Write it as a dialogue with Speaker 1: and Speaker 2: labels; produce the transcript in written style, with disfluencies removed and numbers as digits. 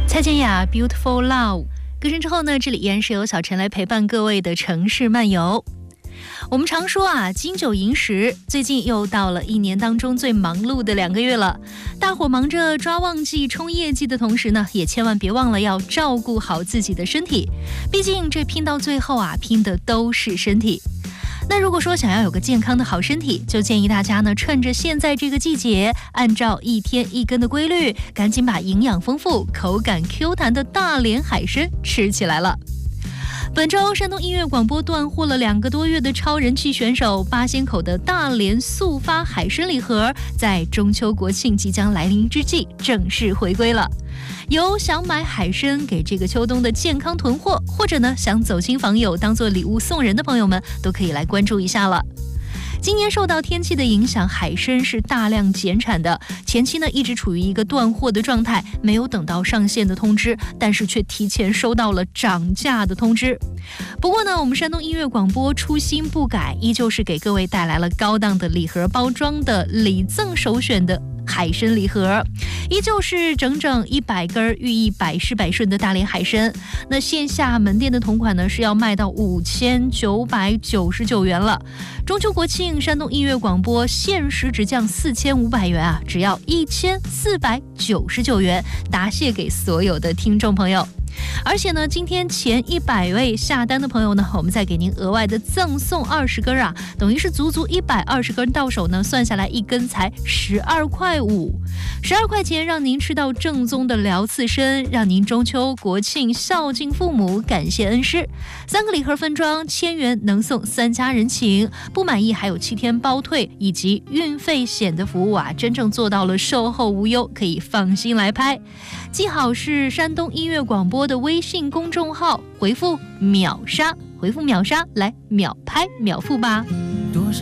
Speaker 1: 蔡健雅 Beautiful Love 歌声之后呢，这里依然是由小陈来陪伴各位的城市漫游。我们常说啊，金九银十，最近又到了一年当中最忙碌的2个月了。大伙忙着抓旺季、冲业绩的同时呢，也千万别忘了要照顾好自己的身体。毕竟这拼到最后啊，拼的都是身体。那如果说想要有个健康的好身体，就建议大家呢，趁着现在这个季节，按照1天1根的规律，赶紧把营养丰富、口感 Q 弹的大连海参吃起来了。本周山东音乐广播断货了2个多月的超人气选手八仙口的大连速发海参礼盒，在中秋国庆即将来临之际正式回归了。有想买海参给这个秋冬的健康囤货，或者呢想走亲访友当做礼物送人的朋友们，都可以来关注一下了。今年受到天气的影响，海参是大量减产的，前期呢一直处于一个断货的状态，没有等到上线的通知，但是却提前收到了涨价的通知。不过呢，我们山东音乐广播初心不改，依旧是给各位带来了高档的礼盒包装的礼赠首选的海参礼盒，依旧是整整100根寓意百试百顺的大连海参。那线下门店的同款呢是要卖到5999元了。中秋国庆，山东音乐广播限时直降4500元啊，只要1499元，答谢给所有的听众朋友。而且呢，今天前100位下单的朋友呢，我们再给您额外的赠送20根啊，等于是足足120根到手呢，算下来1根才12块5，12块钱让您吃到正宗的辽刺参，让您中秋国庆孝敬父母，感谢恩师。3个礼盒分装，1000元能送3家人情，不满意还有7天包退以及运费险的服务啊，真正做到了售后无忧，可以放心来拍。记好是山东音乐广播的微信公众号，回复秒杀来秒拍秒付吧。